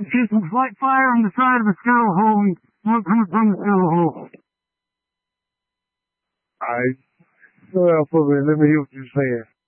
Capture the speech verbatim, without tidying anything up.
see some white fire on the side of the scuttle hole and smoke coming from the scuttle hole. Alright. Slow down for a minute. Let me hear what you're saying.